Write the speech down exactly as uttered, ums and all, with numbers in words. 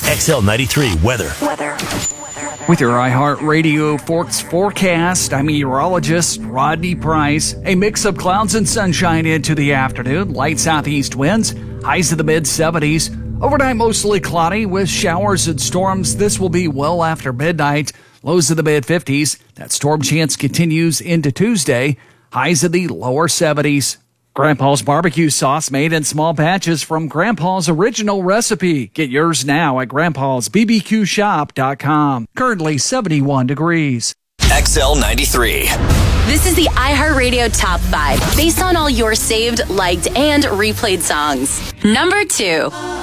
X L ninety-three weather. Weather. With your iHeartRadio Forks forecast, I'm meteorologist Rodney Price. A mix of clouds and sunshine into the afternoon. Light southeast winds, highs in the mid seventies. Overnight mostly cloudy with showers and storms. This will be well after midnight. Lows in the mid fifties. That storm chance continues into Tuesday. Highs in the lower seventies. Grandpa's barbecue sauce made in small batches from Grandpa's original recipe. Get yours now at grandpas b b q shop dot com. Currently seventy-one degrees. X L ninety-three. This is the iHeartRadio Top five, based on all your saved, liked, and replayed songs. Number two.